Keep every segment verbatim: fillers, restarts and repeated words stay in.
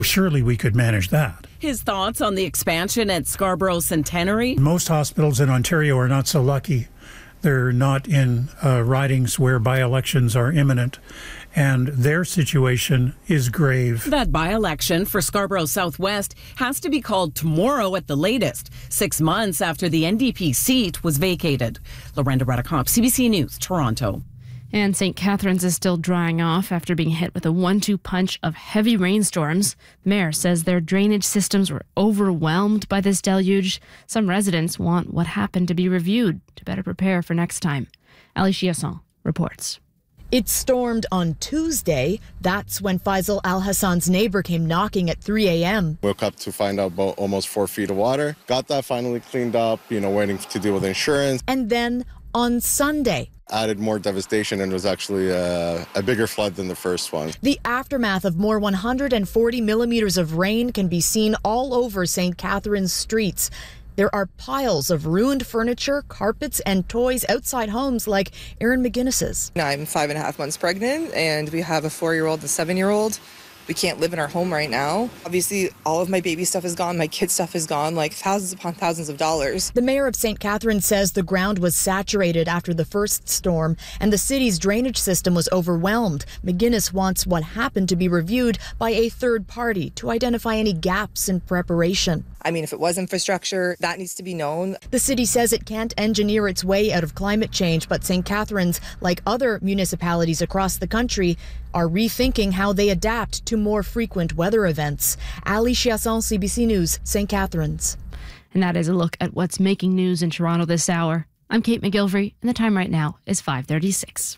Surely we could manage that. His thoughts on the expansion at Scarborough Centenary? Most hospitals in Ontario are not so lucky. They're not in uh, ridings where by-elections are imminent, and their situation is grave. That by-election for Scarborough Southwest has to be called tomorrow at the latest, six months after the N D P seat was vacated. Lorenda Redekop, C B C News, Toronto. And Saint Catharines is still drying off after being hit with a one two punch of heavy rainstorms. The mayor says their drainage systems were overwhelmed by this deluge. Some residents want what happened to be reviewed to better prepare for next time. Ali Chiasson reports. It stormed on Tuesday. That's when Faisal Al Hassan's neighbor came knocking at three a.m. Woke up to find out about almost four feet of water. Got that finally cleaned up, you know, waiting to deal with insurance. And then on Sunday, added more devastation and was actually a, a bigger flood than the first one. The aftermath of more one hundred forty millimeters of rain can be seen all over Saint Catharines streets. There are piles of ruined furniture, carpets, and toys outside homes like Erin McGuinness's. I'm five and a half months pregnant, and we have a four-year-old and a seven-year-old. We can't live in our home right now. Obviously, all of my baby stuff is gone. My kids' stuff is gone, like thousands upon thousands of dollars. The mayor of Saint Catharines says the ground was saturated after the first storm and the city's drainage system was overwhelmed. McGuinness wants what happened to be reviewed by a third party to identify any gaps in preparation. I mean, if it was infrastructure, that needs to be known. The city says it can't engineer its way out of climate change, but Saint Catharines, like other municipalities across the country, are rethinking how they adapt to more frequent weather events. Ali Chiasson, C B C News, Saint Catharines. And that is a look at what's making news in Toronto this hour. I'm Kate McGilvery, and the time right now is five thirty-six.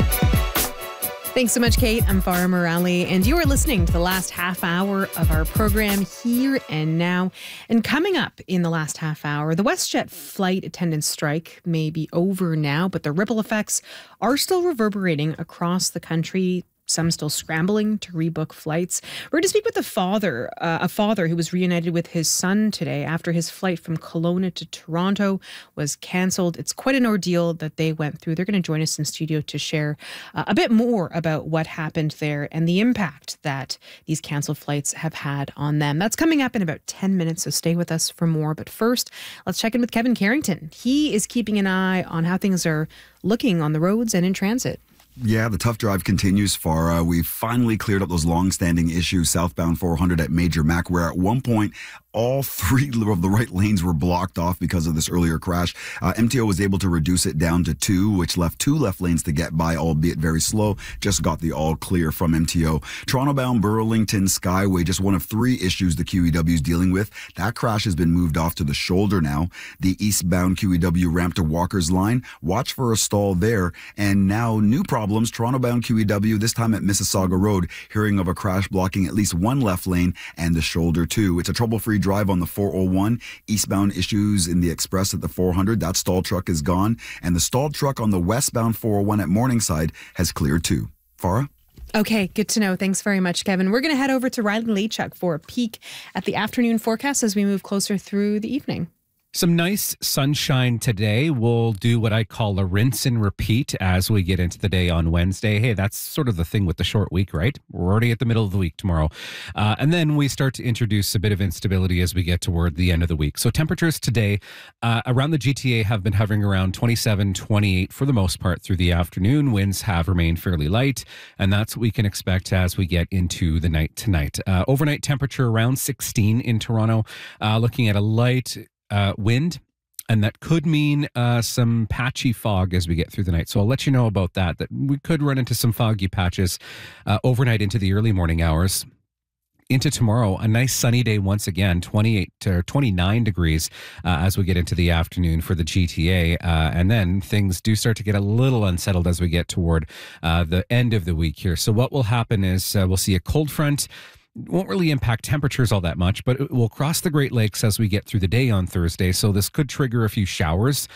Thanks so much, Kate. I'm Farah Morali, and you are listening to the last half hour of our program Here and Now. And coming up in the last half hour, the WestJet flight attendant strike may be over now, but the ripple effects are still reverberating across the country. Some still scrambling to rebook flights. We're going to speak with a father, uh, a father who was reunited with his son today after his flight from Kelowna to Toronto was cancelled. It's quite an ordeal that they went through. They're going to join us in studio to share uh, a bit more about what happened there and the impact that these cancelled flights have had on them. That's coming up in about ten minutes, so stay with us for more. But first, let's check in with Kevin Carrington. He is keeping an eye on how things are looking on the roads and in transit. Yeah, the tough drive continues, Farah. We finally cleared up those long-standing issues southbound four hundred at Major Mac, where at one point all three of the right lanes were blocked off because of this earlier crash. Uh, M T O was able to reduce it down to two, which left two left lanes to get by, albeit very slow. Just got the all clear from M T O. Toronto-bound Burlington Skyway, just one of three issues the Q E W is dealing with. That crash has been moved off to the shoulder now. The eastbound Q E W ramp to Walker's Line, watch for a stall there. And now new problems, Toronto-bound Q E W, this time at Mississauga Road, hearing of a crash blocking at least one left lane and the shoulder too. It's a trouble-free drive on the four oh one. Eastbound issues in the express at the four hundred. That stalled truck is gone. And the stalled truck on the westbound four oh one at Morningside has cleared too. Farah? Okay, good to know. Thanks very much, Kevin. We're going to head over to Riley Lachuk for a peek at the afternoon forecast as we move closer through the evening. Some nice sunshine today. We'll do what I call a rinse and repeat as we get into the day on Wednesday. Hey, that's sort of the thing with the short week, right? We're already at the middle of the week tomorrow. Uh, and then we start to introduce a bit of instability as we get toward the end of the week. So temperatures today uh, around the G T A have been hovering around twenty-seven, twenty-eight for the most part through the afternoon. Winds have remained fairly light, and that's what we can expect as we get into the night tonight. Uh, overnight temperature around sixteen in Toronto, uh, looking at a light Uh, wind, and that could mean uh, some patchy fog as we get through the night. So I'll let you know about that, that we could run into some foggy patches uh, overnight into the early morning hours. Into tomorrow, a nice sunny day once again, twenty-eight to twenty-nine degrees uh, as we get into the afternoon for the G T A. Uh, and then things do start to get a little unsettled as we get toward uh, the end of the week here. So what will happen is uh, we'll see a cold front. Won't really impact temperatures all that much, but it will cross the Great Lakes as we get through the day on Thursday. So this could trigger a few showers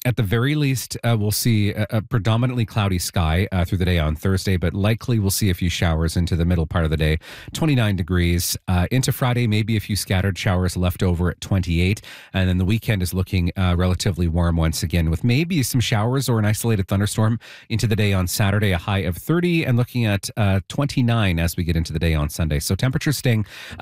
At the very least, uh, we'll see a, a predominantly cloudy sky uh, through the day on Thursday, but likely we'll see a few showers into the middle part of the day. twenty-nine degrees. Uh, into Friday, maybe a few scattered showers left over at twenty-eight. And then the weekend is looking uh, relatively warm once again, with maybe some showers or an isolated thunderstorm into the day on Saturday, a high of thirty, and looking at uh, twenty-nine as we get into the day on Sunday. So temperatures staying